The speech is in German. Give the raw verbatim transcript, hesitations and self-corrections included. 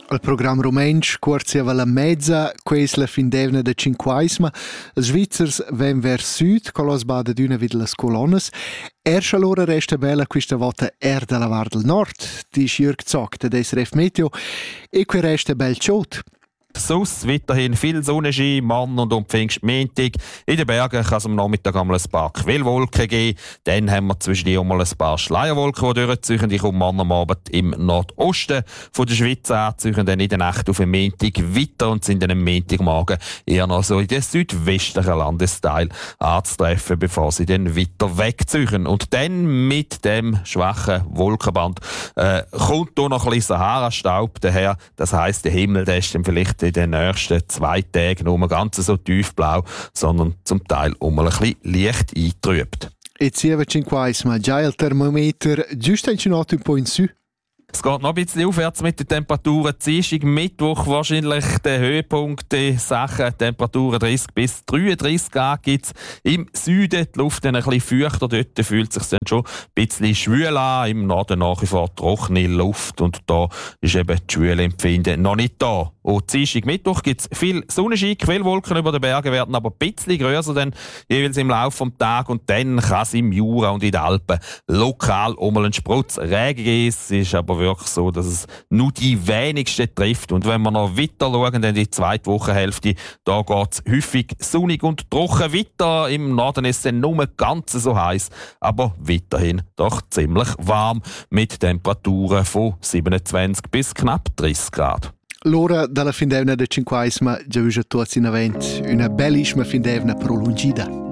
Il programma rumensch corsieva la mezza, questa la fin d'evna de cinquaisma. Els Svizzers ven vers sud, con los bada d'una vid las colonnes. Erscha l'ora resta bella questa volta er della Var del Nord, di Jürg Zock, de S R F Meteo, e qui resta bel ciot. Sonst weiterhin viel Sonnenschein, Mann und um Pfingstmontag. In den Bergen kann es am Nachmittag einmal ein paar Quellwolken geben. Dann haben wir zwischendurch einmal ein paar Schleierwolken, die durchziehen. Die kommen am Abend im Nordosten von der Schweiz an, ziehen dann in der Nacht auf den Montag weiter und sind dann am Montagmorgen eher noch so in den südwestlichen Landesteil anzutreffen, bevor sie dann weiter wegziehen. Und dann mit dem schwachen Wolkenband äh, kommt hier noch ein bisschen Sahara-Staub daher. Das heisst, der Himmel der ist dann vielleicht in den nächsten zwei Tagen nur ganz so tiefblau, sondern zum Teil um ein bisschen leicht eingetrübt. E sieva cinquaisma, già il termometer giusto in un po' in su. Es geht noch ein bisschen aufwärts mit den Temperaturen. Dienstag, Mittwoch wahrscheinlich der Höhepunkt der Sachen. Temperaturen dreißig bis dreiunddreißig Grad gibt es im Süden. Die Luft dann ein bisschen feuchter. Dort fühlt es sich dann schon ein bisschen schwül an. Im Norden nach wie vor trockene Luft. Und da ist eben das Schwülempfinden noch nicht da. Und Dienstag, Mittwoch gibt es viel Sonnenschein. Quellwolken über den Bergen werden aber ein bisschen grösser dann jeweils im Laufe des Tages. Und dann kann es im Jura und in den Alpen lokal um einen Sprutz Regen geben. Es ist aber wirklich so, dass es nur die wenigsten trifft. Und wenn wir noch weiter schauen, dann die zweite Wochenhälfte, da geht es häufig sonnig und trocken weiter. Im Norden ist es dann nur ganz so heiß, aber weiterhin doch ziemlich warm mit Temperaturen von siebenundzwanzig bis knapp dreißig Grad. L'ora dalla fin d'evna de cinquaisma già usa tutti in avent una bellissima fin d'evna prolungida.